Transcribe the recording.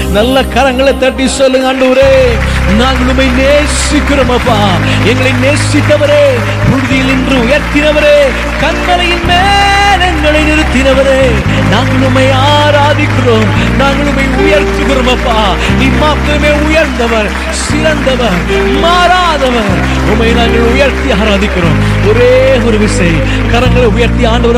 நல்ல கரங்களை தட்டி சொல்லுங்க, ஆண்டவரே நாங்கள் உம்மை நேசிக்கிறோம் அப்பா. எங்களை நேசித்தவரே, புழுதியில் நின்று உயர்த்தினவரே, கண்மலையின் மேல் எங்களை நிறுத்தினவரே, நாங்கள் உம்மை ஆராதிக்கிறோம், நாங்கள் உம்மை உயர்த்துகிறோம் அப்பா. நீ மாத்திரமே உயர்ந்தவர், சிறந்தவர், மாறாதவர். உம்மை நாங்கள் உயர்த்தி ஆராதிக்கிறோம். ஒரே ஒரு விசை கரங்களை உயர்த்தி ஆண்டவர்